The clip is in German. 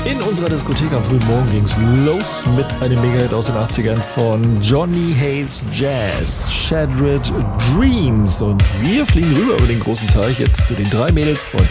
In unserer Diskothek am frühen Morgen ging's los mit einem Mega-Hit aus den 80ern von Johnny Hayes Jazz, Shattered Dreams. Und wir fliegen rüber über den großen Teich jetzt zu den 3 Mädels von